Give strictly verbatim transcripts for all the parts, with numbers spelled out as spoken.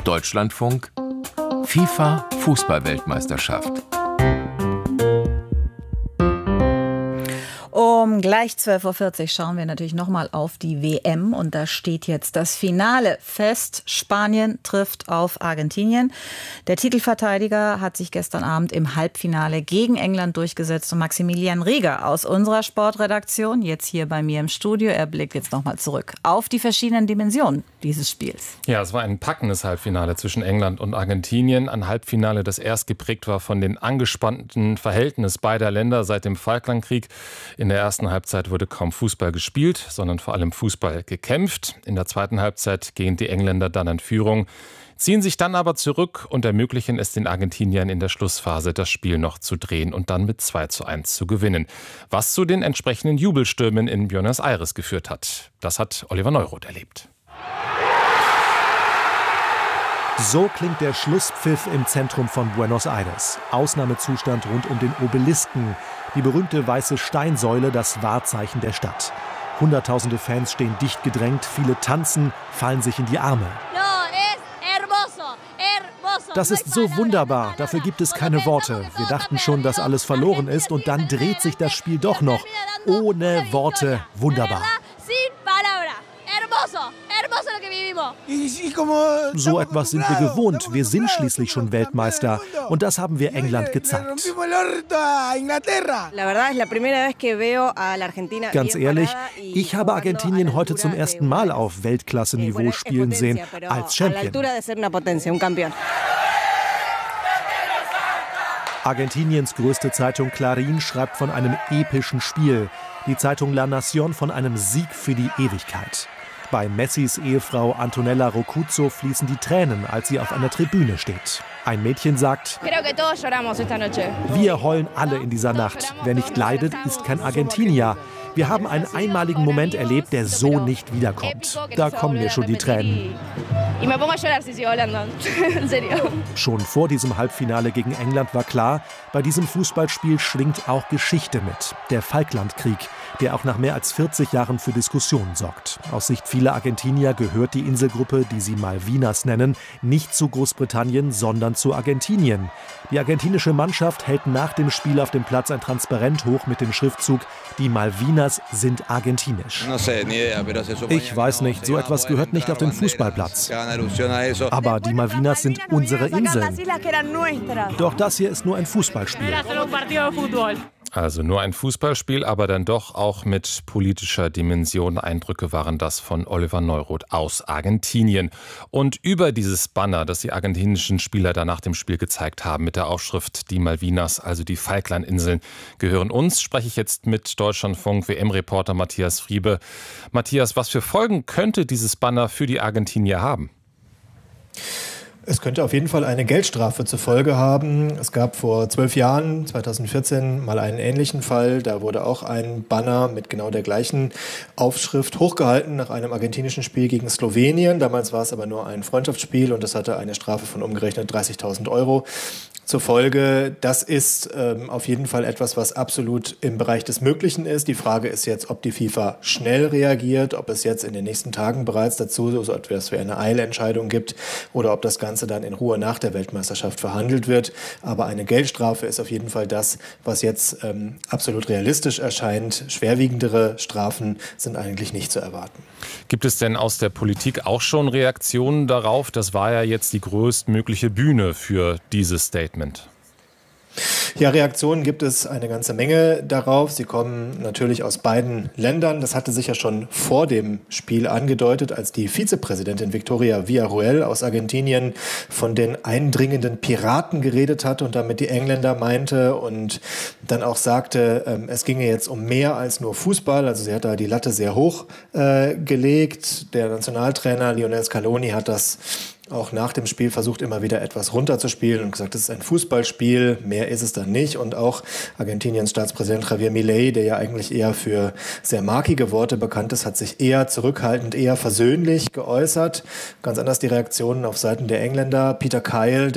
Deutschlandfunk FIFA Fußball-Weltmeisterschaft. Um gleich zwölf Uhr vierzig schauen wir natürlich nochmal auf die W M und da steht jetzt das Finale fest. Spanien trifft auf Argentinien. Der Titelverteidiger hat sich gestern Abend im Halbfinale gegen England durchgesetzt und Maximilian Rieger aus unserer Sportredaktion, jetzt hier bei mir im Studio, er blickt jetzt nochmal zurück auf die verschiedenen Dimensionen dieses Spiels. Ja, es war ein packendes Halbfinale zwischen England und Argentinien. Ein Halbfinale, das erst geprägt war von den angespannten Verhältnissen beider Länder seit dem Falklandkrieg. In der ersten Halbzeit wurde kaum Fußball gespielt, sondern vor allem Fußball gekämpft. In der zweiten Halbzeit gehen die Engländer dann in Führung, ziehen sich dann aber zurück und ermöglichen es den Argentiniern in der Schlussphase, das Spiel noch zu drehen und dann mit zwei zu eins zu gewinnen. Was zu den entsprechenden Jubelstürmen in Buenos Aires geführt hat. Das hat Oliver Neuroth erlebt. So klingt der Schlusspfiff im Zentrum von Buenos Aires. Ausnahmezustand rund um den Obelisken, die berühmte weiße Steinsäule, das Wahrzeichen der Stadt. Hunderttausende Fans stehen dicht gedrängt, viele tanzen, fallen sich in die Arme. Das ist so wunderbar, dafür gibt es keine Worte. Wir dachten schon, dass alles verloren ist und dann dreht sich das Spiel doch noch. Ohne Worte, wunderbar. So etwas sind wir gewohnt. Wir sind schließlich schon Weltmeister. Und das haben wir England gezeigt. Ganz ehrlich, ich habe Argentinien heute zum ersten Mal auf Weltklasse-Niveau spielen sehen, als Champion. Argentiniens größte Zeitung Clarín schreibt von einem epischen Spiel. Die Zeitung La Nación von einem Sieg für die Ewigkeit. Bei Messis Ehefrau Antonella Roccuzzo fließen die Tränen, als sie auf einer Tribüne steht. Ein Mädchen sagt: Wir heulen alle in dieser Nacht. Wer nicht leidet, ist kein Argentinier. Wir haben einen einmaligen Moment erlebt, der so nicht wiederkommt. Da kommen mir schon die Tränen. Schon vor diesem Halbfinale gegen England war klar, bei diesem Fußballspiel schwingt auch Geschichte mit. Der Falklandkrieg, der auch nach mehr als vierzig Jahren für Diskussionen sorgt. Aus Sicht vieler Argentinier gehört die Inselgruppe, die sie Malvinas nennen, nicht zu Großbritannien, sondern zu Argentinien. Die argentinische Mannschaft hält nach dem Spiel auf dem Platz ein Transparent hoch mit dem Schriftzug: Die Malvinas sind argentinisch. Ich weiß nicht, so etwas gehört nicht auf den Fußballplatz. Aber die Malvinas sind unsere Inseln. Doch das hier ist nur ein Fußballspiel. Also nur ein Fußballspiel, aber dann doch auch mit politischer Dimension. Eindrücke waren das von Oliver Neuroth aus Argentinien. Und über dieses Banner, das die argentinischen Spieler da nach dem Spiel gezeigt haben, mit der Aufschrift Die Malvinas, also die Falklandinseln, gehören uns, spreche ich jetzt mit Deutschlandfunk W M-Reporter Matthias Friebe. Matthias, was für Folgen könnte dieses Banner für die Argentinier haben? Es könnte auf jeden Fall eine Geldstrafe zur Folge haben. Es gab vor zwölf Jahren, zweitausendvierzehn, mal einen ähnlichen Fall. Da wurde auch ein Banner mit genau der gleichen Aufschrift hochgehalten nach einem argentinischen Spiel gegen Slowenien. Damals war es aber nur ein Freundschaftsspiel und es hatte eine Strafe von umgerechnet dreißigtausend Euro zur Folge. Das ist ähm, auf jeden Fall etwas, was absolut im Bereich des Möglichen ist. Die Frage ist jetzt, ob die FIFA schnell reagiert, ob es jetzt in den nächsten Tagen bereits dazu so etwas wie eine Eilentscheidung gibt oder ob das Ganze dann in Ruhe nach der Weltmeisterschaft verhandelt wird. Aber eine Geldstrafe ist auf jeden Fall das, was jetzt ähm, absolut realistisch erscheint. Schwerwiegendere Strafen sind eigentlich nicht zu erwarten. Gibt es denn aus der Politik auch schon Reaktionen darauf? Das war ja jetzt die größtmögliche Bühne für dieses Statement. Ja, Reaktionen gibt es eine ganze Menge darauf. Sie kommen natürlich aus beiden Ländern. Das hatte sich ja schon vor dem Spiel angedeutet, als die Vizepräsidentin Victoria Villarruel aus Argentinien von den eindringenden Piraten geredet hat und damit die Engländer meinte und dann auch sagte, es ginge jetzt um mehr als nur Fußball. Also sie hat da die Latte sehr hoch äh, gelegt. Der Nationaltrainer Lionel Scaloni hat das auch nach dem Spiel versucht, immer wieder etwas runterzuspielen und gesagt, es ist ein Fußballspiel, mehr ist es dann nicht. Und auch Argentiniens Staatspräsident Javier Milei, der ja eigentlich eher für sehr markige Worte bekannt ist, hat sich eher zurückhaltend, eher versöhnlich geäußert. Ganz anders die Reaktionen auf Seiten der Engländer. Peter Kyle, der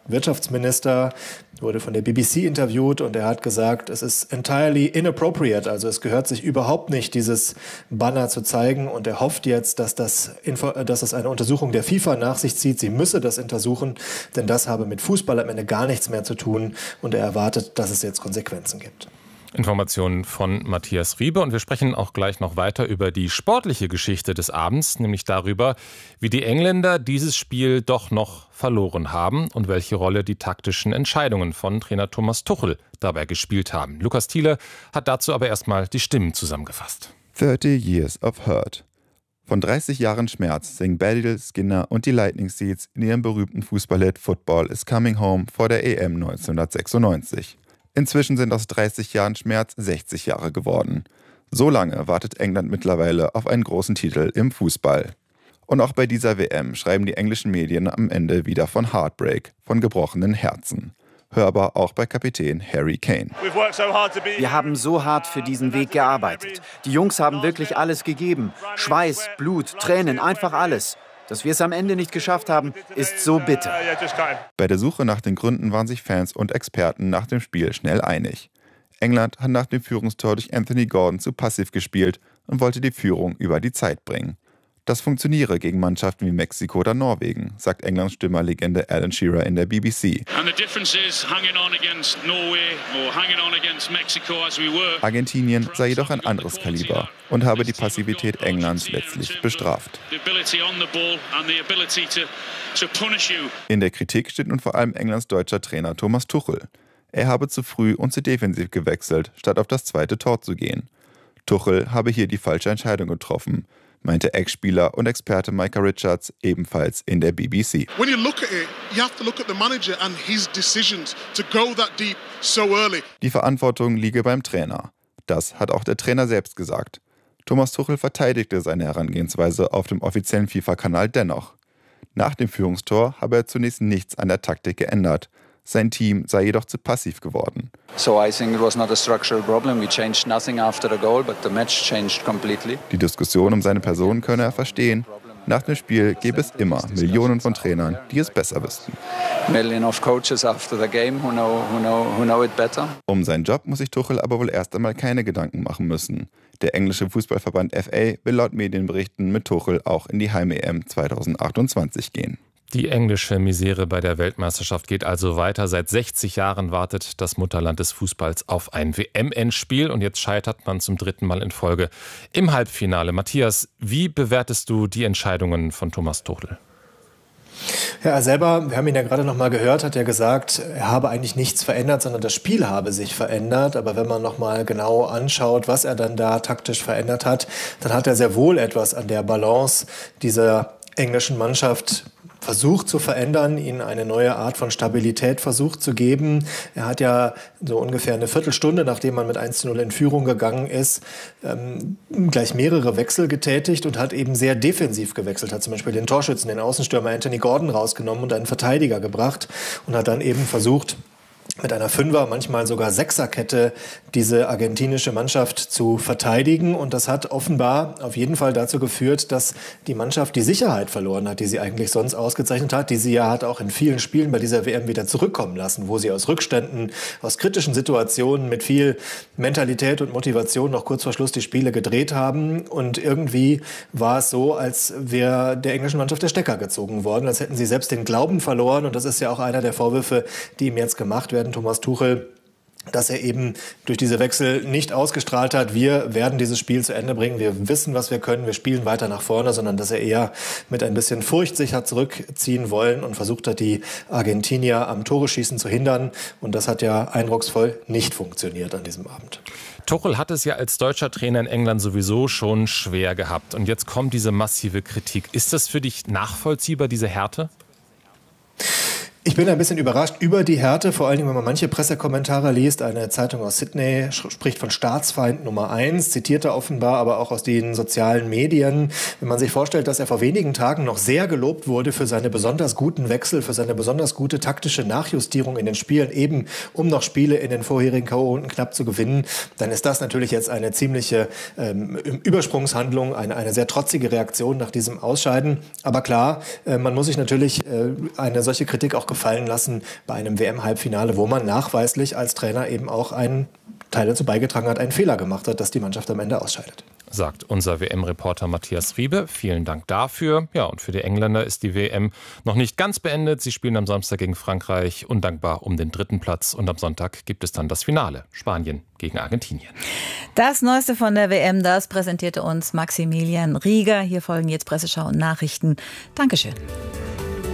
Wirtschaftsminister, wurde von der B B C interviewt und er hat gesagt, es ist entirely inappropriate, also es gehört sich überhaupt nicht, dieses Banner zu zeigen und er hofft jetzt, dass das, dass das eine Untersuchung der FIFA nach sich zieht. Sie müsse das untersuchen, denn das habe mit Fußball am Ende gar nichts mehr zu tun und er erwartet, dass es jetzt Konsequenzen gibt. Informationen von Matthias Riebe und wir sprechen auch gleich noch weiter über die sportliche Geschichte des Abends, nämlich darüber, wie die Engländer dieses Spiel doch noch verloren haben und welche Rolle die taktischen Entscheidungen von Trainer Thomas Tuchel dabei gespielt haben. Lukas Thiele hat dazu aber erstmal die Stimmen zusammengefasst. thirty years of hurt. Von dreißig Jahren Schmerz singen Baddiel, Skinner und die Lightning Seeds in ihrem berühmten Fußballhit Football is Coming Home vor der E M neunzehnhundertsechsundneunzig. Inzwischen sind aus dreißig Jahren Schmerz sechzig Jahre geworden. So lange wartet England mittlerweile auf einen großen Titel im Fußball. Und auch bei dieser W M schreiben die englischen Medien am Ende wieder von Heartbreak, von gebrochenen Herzen. Hörbar auch bei Kapitän Harry Kane. Wir haben so hart für diesen Weg gearbeitet. Die Jungs haben wirklich alles gegeben. Schweiß, Blut, Tränen, einfach alles. Dass wir es am Ende nicht geschafft haben, ist so bitter. Bei der Suche nach den Gründen waren sich Fans und Experten nach dem Spiel schnell einig. England hat nach dem Führungstor durch Anthony Gordon zu passiv gespielt und wollte die Führung über die Zeit bringen. Das funktioniere gegen Mannschaften wie Mexiko oder Norwegen, sagt Englands Stürmerlegende Alan Shearer in der B B C. Argentinien sei jedoch ein anderes Kaliber und habe die Passivität Englands letztlich bestraft. In der Kritik steht nun vor allem Englands deutscher Trainer Thomas Tuchel. Er habe zu früh und zu defensiv gewechselt, statt auf das zweite Tor zu gehen. Tuchel habe hier die falsche Entscheidung getroffen, meinte Ex-Spieler und Experte Micah Richards ebenfalls in der B B C. Die Verantwortung liege beim Trainer. Das hat auch der Trainer selbst gesagt. Thomas Tuchel verteidigte seine Herangehensweise auf dem offiziellen FIFA-Kanal dennoch. Nach dem Führungstor habe er zunächst nichts an der Taktik geändert. Sein Team sei jedoch zu passiv geworden. Die Diskussion um seine Person könne er verstehen. Nach dem Spiel gäbe es immer Millionen von Trainern, die es besser wüssten. Um seinen Job muss sich Tuchel aber wohl erst einmal keine Gedanken machen müssen. Der englische Fußballverband F A will laut Medienberichten mit Tuchel auch in die Heim-E M zweitausendachtundzwanzig gehen. Die englische Misere bei der Weltmeisterschaft geht also weiter. Seit sechzig Jahren wartet das Mutterland des Fußballs auf ein W M-Endspiel und jetzt scheitert man zum dritten Mal in Folge im Halbfinale. Matthias, wie bewertest du die Entscheidungen von Thomas Tuchel? Ja, er selber, wir haben ihn ja gerade noch mal gehört, hat ja gesagt, er habe eigentlich nichts verändert, sondern das Spiel habe sich verändert. Aber wenn man noch mal genau anschaut, was er dann da taktisch verändert hat, dann hat er sehr wohl etwas an der Balance dieser englischen Mannschaft versucht zu verändern, ihnen eine neue Art von Stabilität versucht zu geben. Er hat ja so ungefähr eine Viertelstunde, nachdem man mit eins zu null in Führung gegangen ist, ähm, gleich mehrere Wechsel getätigt und hat eben sehr defensiv gewechselt. Hat zum Beispiel den Torschützen, den Außenstürmer Anthony Gordon rausgenommen und einen Verteidiger gebracht und hat dann eben versucht, mit einer Fünfer-, manchmal sogar Sechserkette diese argentinische Mannschaft zu verteidigen. Und das hat offenbar auf jeden Fall dazu geführt, dass die Mannschaft die Sicherheit verloren hat, die sie eigentlich sonst ausgezeichnet hat, die sie ja hat auch in vielen Spielen bei dieser W M wieder zurückkommen lassen, wo sie aus Rückständen, aus kritischen Situationen mit viel Mentalität und Motivation noch kurz vor Schluss die Spiele gedreht haben. Und irgendwie war es so, als wäre der englischen Mannschaft der Stecker gezogen worden, als hätten sie selbst den Glauben verloren. Und das ist ja auch einer der Vorwürfe, die ihm jetzt gemacht werden, Thomas Tuchel, dass er eben durch diese Wechsel nicht ausgestrahlt hat, wir werden dieses Spiel zu Ende bringen, wir wissen, was wir können, wir spielen weiter nach vorne, sondern dass er eher mit ein bisschen Furcht sich hat zurückziehen wollen und versucht hat, die Argentinier am Tore-Schießen zu hindern. Und das hat ja eindrucksvoll nicht funktioniert an diesem Abend. Tuchel hat es ja als deutscher Trainer in England sowieso schon schwer gehabt. Und jetzt kommt diese massive Kritik. Ist das für dich nachvollziehbar, diese Härte? Ich bin ein bisschen überrascht über die Härte, vor allen Dingen, wenn man manche Pressekommentare liest. Eine Zeitung aus Sydney spricht von Staatsfeind Nummer eins, zitierte offenbar aber auch aus den sozialen Medien. Wenn man sich vorstellt, dass er vor wenigen Tagen noch sehr gelobt wurde für seine besonders guten Wechsel, für seine besonders gute taktische Nachjustierung in den Spielen, eben um noch Spiele in den vorherigen K O-Runden knapp zu gewinnen, dann ist das natürlich jetzt eine ziemliche ähm, Übersprungshandlung, eine, eine sehr trotzige Reaktion nach diesem Ausscheiden. Aber klar, äh, man muss sich natürlich äh, eine solche Kritik auch gefallen gefallen lassen bei einem W M-Halbfinale, wo man nachweislich als Trainer eben auch einen Teil dazu beigetragen hat, einen Fehler gemacht hat, dass die Mannschaft am Ende ausscheidet. Sagt unser W M-Reporter Matthias Riebe. Vielen Dank dafür. Ja, und für die Engländer ist die W M noch nicht ganz beendet. Sie spielen am Samstag gegen Frankreich undankbar um den dritten Platz. Und am Sonntag gibt es dann das Finale. Spanien gegen Argentinien. Das Neueste von der W M, das präsentierte uns Maximilian Rieger. Hier folgen jetzt Presseschau und Nachrichten. Dankeschön.